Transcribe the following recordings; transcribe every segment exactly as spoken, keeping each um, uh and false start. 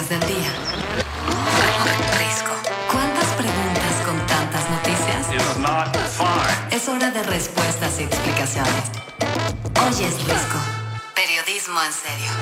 del día. Risco. ¿Cuántas preguntas con tantas noticias? Es hora de respuestas y explicaciones. Hoy es Risco. Periodismo en serio.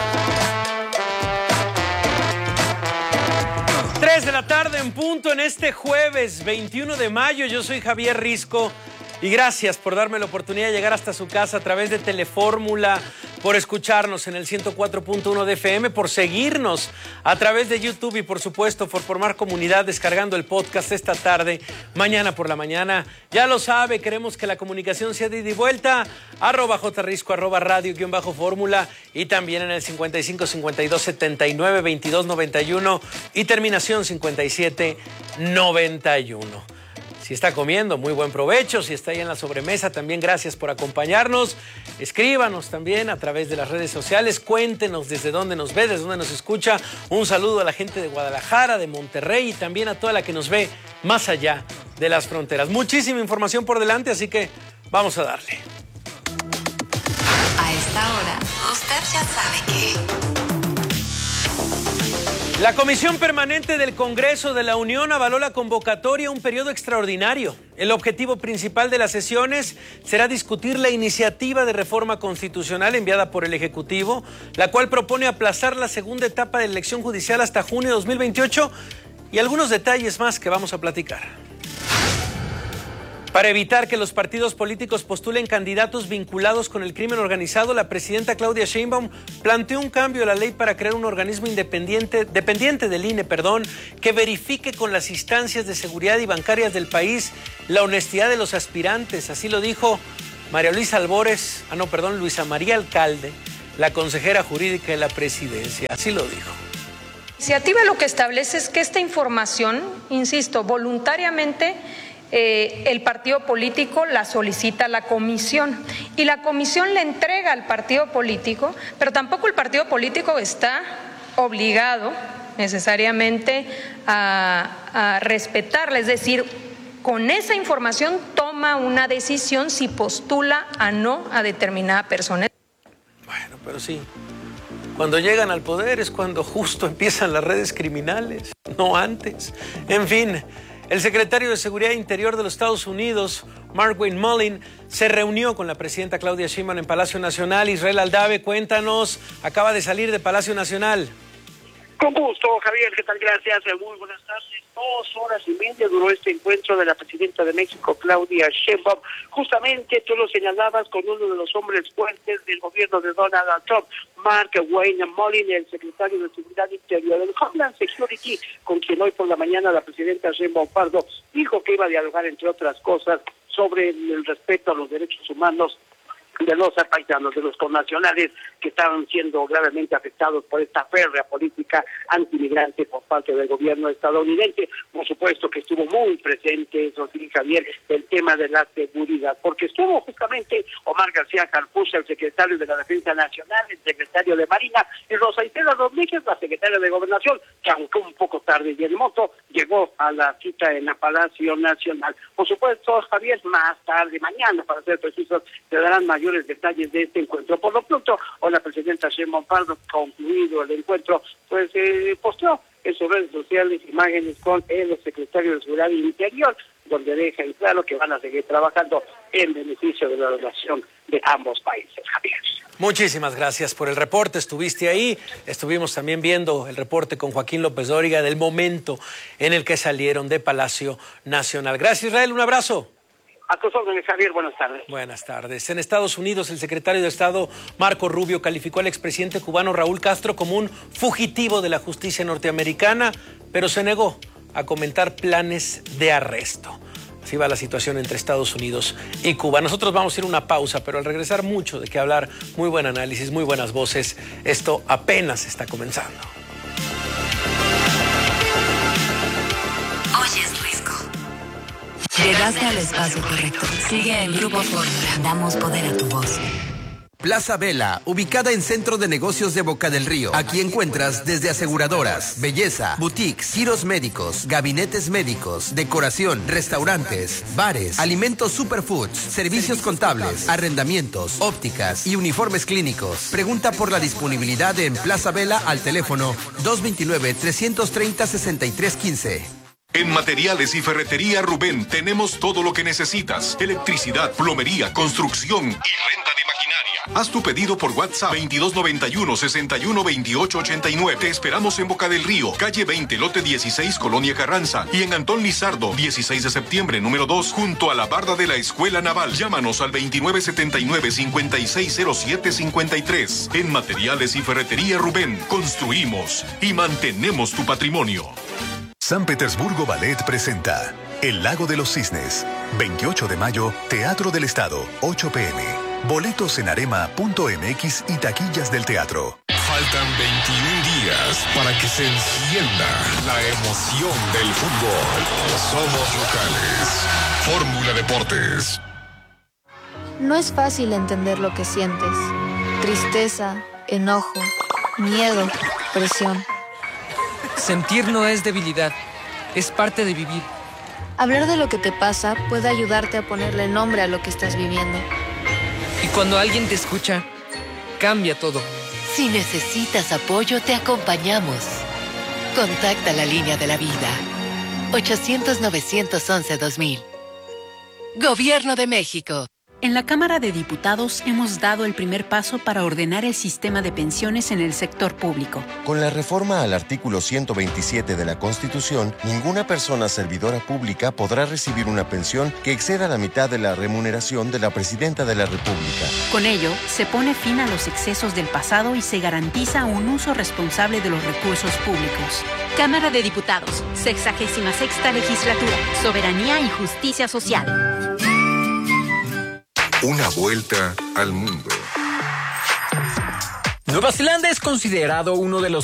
tres de la tarde en punto en este jueves veintiuno de mayo. Yo soy Javier Risco y gracias por darme la oportunidad de llegar hasta su casa a través de Telefórmula, por escucharnos en el ciento cuatro punto uno de F M, por seguirnos a través de YouTube y por supuesto por formar comunidad descargando el podcast esta tarde, mañana por la mañana. Ya lo sabe, queremos que la comunicación sea de ida y vuelta, arroba jrisco, arroba radio guión bajo fórmula y también en el cincuenta y cinco, cincuenta y dos, setenta y nueve, veintidós, noventa y uno y terminación cincuenta y siete, noventa y uno. Si está comiendo, muy buen provecho. Si está ahí en la sobremesa, también gracias por acompañarnos. Escríbanos también a través de las redes sociales. Cuéntenos desde dónde nos ve, desde dónde nos escucha. Un saludo a la gente de Guadalajara, de Monterrey y también a toda la que nos ve más allá de las fronteras. Muchísima información por delante, así que vamos a darle. A esta hora, usted ya sabe que... La Comisión Permanente del Congreso de la Unión avaló la convocatoria a un periodo extraordinario. El objetivo principal de las sesiones será discutir la iniciativa de reforma constitucional enviada por el Ejecutivo, la cual propone aplazar la segunda etapa de la elección judicial hasta junio de dos mil veintiocho y algunos detalles más que vamos a platicar. Para evitar que los partidos políticos postulen candidatos vinculados con el crimen organizado, la presidenta Claudia Sheinbaum planteó un cambio a la ley para crear un organismo independiente, dependiente del I N E, perdón, que verifique con las instancias de seguridad y bancarias del país la honestidad de los aspirantes. Así lo dijo María Luisa Albores, ah no, perdón, Luisa María Alcalde, la consejera jurídica de la presidencia. Así lo dijo. La iniciativa lo que establece es que esta información, insisto, voluntariamente Eh, el partido político la solicita a la comisión y la comisión le entrega al partido político, pero tampoco el partido político está obligado necesariamente a, a respetarla, es decir, con esa información toma una decisión si postula a no a determinada persona. Bueno, pero sí, cuando llegan al poder es cuando justo empiezan las redes criminales, no antes. En fin, el secretario de Seguridad Interior de los Estados Unidos, Markwayne Mullin, se reunió con la presidenta Claudia Sheinbaum en Palacio Nacional. Israel Aldave, cuéntanos, acaba de salir de Palacio Nacional. Con gusto, Javier, ¿qué tal? Gracias, muy buenas tardes. Dos horas y media duró este encuentro de la presidenta de México, Claudia Sheinbaum. Justamente tú lo señalabas con uno de los hombres fuertes del gobierno de Donald Trump, Markwayne Mullin, el secretario de Seguridad Interior del Homeland Security, con quien hoy por la mañana la presidenta Sheinbaum Pardo dijo que iba a dialogar, entre otras cosas, sobre el respeto a los derechos humanos de los paisanos, de los connacionales que estaban siendo gravemente afectados por esta férrea política antimigrante por parte del gobierno estadounidense. Por supuesto que estuvo muy presente, eso sí, Javier, el tema de la seguridad, porque estuvo justamente Omar García Harfuch, el secretario de la Defensa Nacional, el secretario de Marina, y Rosa Isela Rodríguez, la secretaria de Gobernación, que aunque un poco tarde y en moto, llegó a la cita en el Palacio Nacional. Por supuesto, Javier, más tarde, mañana, para ser precisos, te darán mayores detalles de este encuentro. Por lo pronto, hoy la presidenta Sheinbaum Pardo, concluido el encuentro, pues eh, posteó en sus redes sociales imágenes con el secretario de Seguridad Interior, donde deja en claro que van a seguir trabajando en beneficio de la relación de ambos países. Javier. Muchísimas gracias por el reporte, estuviste ahí, estuvimos también viendo el reporte con Joaquín López Dóriga del momento en el que salieron de Palacio Nacional. Gracias, Israel, un abrazo. A tus órdenes, Javier, buenas tardes. Buenas tardes. En Estados Unidos, el secretario de Estado, Marco Rubio, calificó al expresidente cubano Raúl Castro como un fugitivo de la justicia norteamericana, pero se negó a comentar planes de arresto. Así va la situación entre Estados Unidos y Cuba. Nosotros vamos a ir a una pausa, pero al regresar mucho de qué hablar, muy buen análisis, muy buenas voces. Esto apenas está comenzando. Hoy es Risco. Llegaste al espacio correcto. Sigue el Grupo Fórmula. Damos poder a tu voz. Plaza Vela, ubicada en Centro de Negocios de Boca del Río. Aquí encuentras desde aseguradoras, belleza, boutiques, giros médicos, gabinetes médicos, decoración, restaurantes, bares, alimentos superfoods, servicios contables, arrendamientos, ópticas y uniformes clínicos. Pregunta por la disponibilidad en Plaza Vela al teléfono dos dos nueve, tres tres cero, seis tres uno cinco. En Materiales y Ferretería Rubén tenemos todo lo que necesitas. Electricidad, plomería, construcción y renta de maquinaria. Haz tu pedido por WhatsApp veintidós noventa y uno, sesenta y uno, veintiocho ochenta y nueve. Te esperamos en Boca del Río, calle veinte, lote dieciséis, Colonia Carranza. Y en Antón Lizardo, dieciséis de septiembre, número dos, junto a la barda de la Escuela Naval. Llámanos al veintinueve setenta y nueve, cincuenta y seis cero siete cincuenta y tres. En Materiales y Ferretería Rubén, construimos y mantenemos tu patrimonio. San Petersburgo Ballet presenta El Lago de los Cisnes. veintiocho de mayo, Teatro del Estado, ocho pe eme. Boletos en arema punto eme equis y taquillas del teatro. Faltan veintiún días para que se encienda la emoción del fútbol. Somos locales. Fórmula Deportes. No es fácil entender lo que sientes. Tristeza, enojo, miedo, presión. Sentir no es debilidad, es parte de vivir. Hablar de lo que te pasa puede ayudarte a ponerle nombre a lo que estás viviendo. Y cuando alguien te escucha, cambia todo. Si necesitas apoyo, te acompañamos. Contacta la línea de la vida. ochocientos, novecientos once, dos mil. Gobierno de México. En la Cámara de Diputados hemos dado el primer paso para ordenar el sistema de pensiones en el sector público. Con la reforma al artículo ciento veintisiete de la Constitución, ninguna persona servidora pública podrá recibir una pensión que exceda la mitad de la remuneración de la Presidenta de la República. Con ello, se pone fin a los excesos del pasado y se garantiza un uso responsable de los recursos públicos. Cámara de Diputados, sexagésima sexta legislatura, Soberanía y Justicia Social. Una vuelta al mundo. Nueva Zelanda es considerado uno de los